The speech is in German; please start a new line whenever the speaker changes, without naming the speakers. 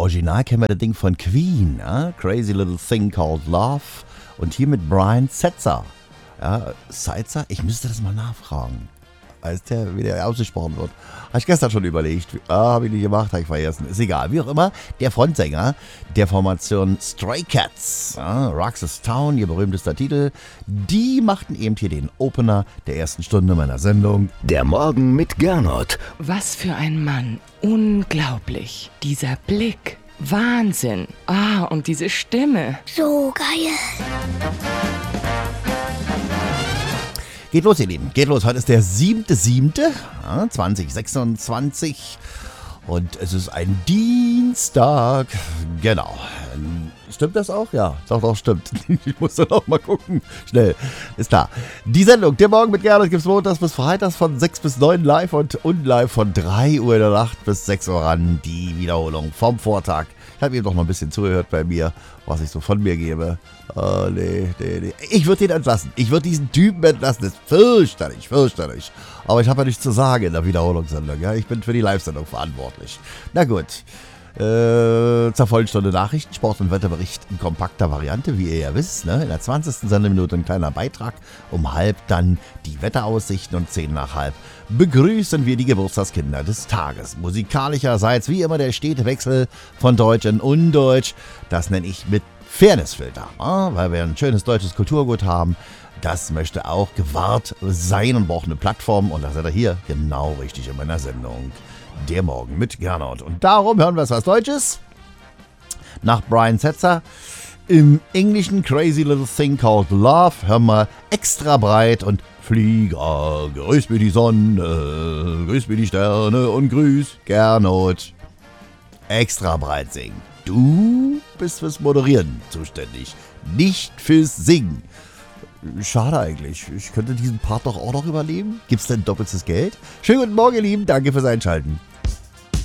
Original kennen wir das Ding von Queen, ja? Crazy Little Thing Called Love. Und hier mit Brian Setzer. Ja, Setzer? Ich müsste das mal nachfragen. Heißt der, wie der ausgesprochen wird. Habe ich gestern schon überlegt. Habe ich nicht gemacht, habe ich vergessen. Ist egal. Wie auch immer, der Frontsänger der Formation Stray Cats, ja, Roxas Town, ihr berühmtester Titel, die machten eben hier den Opener der ersten Stunde meiner Sendung.
Der Morgen mit Gernot.
Was für ein Mann. Unglaublich. Dieser Blick. Wahnsinn. Und diese Stimme.
So geil.
Geht los, ihr Lieben. Geht los. Heute ist der 7.7.2026 und es ist ein Dienstag. Genau. Stimmt das auch? Ja, doch, stimmt. Ich muss dann auch mal gucken. Schnell. Ist da. Die Sendung, der Morgen mit Gernot, gibt es montags bis freitags von 6 bis 9 live und unlive von 3 Uhr in der Nacht bis 6 Uhr ran. Die Wiederholung vom Vortag. Ich habe eben doch mal ein bisschen zugehört bei mir, was ich so von mir gebe. Nee. Ich würde den entlassen. Ich würde diesen Typen entlassen. Das ist fürchterlich. Aber ich habe ja nichts zu sagen in der Wiederholungssendung. Ja? Ich bin für die Live-Sendung verantwortlich. Na gut. Zur vollen Stunde Nachrichten, Sport- und Wetterbericht in kompakter Variante, wie ihr ja wisst. Ne? In der 20. Sendeminute ein kleiner Beitrag. Um halb dann die Wetteraussichten und 10 nach halb begrüßen wir die Geburtstagskinder des Tages. Musikalischerseits wie immer der stete Wechsel von Deutsch in Undeutsch. Das nenne ich mit Fairnessfilter, weil wir ein schönes deutsches Kulturgut haben. Das möchte auch gewahrt sein und braucht eine Plattform. Und das seid ihr hier genau richtig in meiner Sendung. Der Morgen mit Gernot. Und darum hören wir was Deutsches. Nach Brian Setzer. Im Englischen Crazy Little Thing Called Love hören wir extra breit und Flieger, grüß mir die Sonne, grüß mir die Sterne und grüß Gernot. Extra breit singen. Du bist fürs Moderieren zuständig, nicht fürs Singen. Schade eigentlich. Ich könnte diesen Part doch auch noch überleben. Gibt's denn doppeltes Geld? Schönen guten Morgen, ihr Lieben. Danke fürs Einschalten.